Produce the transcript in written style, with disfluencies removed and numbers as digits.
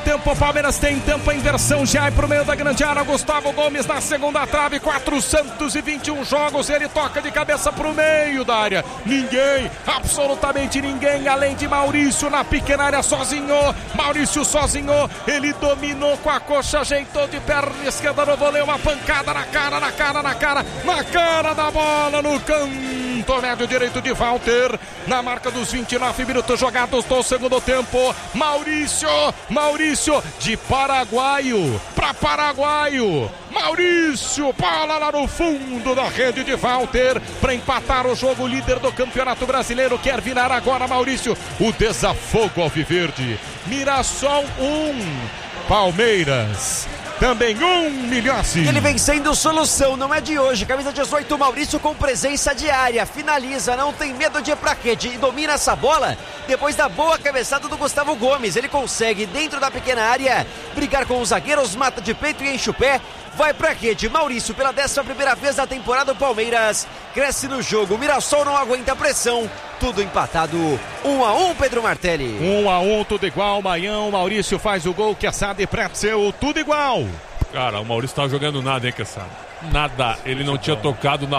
tempo, o Palmeiras tem tempo, a inversão já é pro meio da grande área, Gustavo Gomes na segunda trave, 421 jogos, ele toca de cabeça pro meio da área, ninguém, absolutamente ninguém, além de Maurício na pequena área sozinho, Maurício sozinho, ele dominou com a coxa, ajeitou de perna esquerda no voleio, uma pancada na cara da bola, no canto médio direito de Walter, na marca dos 29 minutos jogados do segundo tempo, Maurício de paraguaio para paraguaio, Maurício, bola lá no fundo da rede de Walter para empatar o jogo, líder do Campeonato Brasileiro, quer virar agora Maurício, o desafogo alviverde, Mirassol 1, Palmeiras também 1, Milhossi. Ele vem sendo solução, não é de hoje. Camisa 18, Maurício com presença diária. Finaliza, não tem medo de ir pra rede e domina essa bola. Depois da boa cabeçada do Gustavo Gomes, ele consegue, dentro da pequena área, brigar com os zagueiros, mata de peito e enche o pé. Vai pra rede, Maurício pela 11ª vez da temporada, o Palmeiras cresce no jogo, o Mirassol não aguenta a pressão, tudo empatado, 1-1, Pedro Martelli. 1-1, tudo igual, Maião, Maurício faz o gol, Quesada e Pretzel, tudo igual. Cara, o Maurício tava jogando nada, hein, Quesada? Nada, ele não tinha tocado na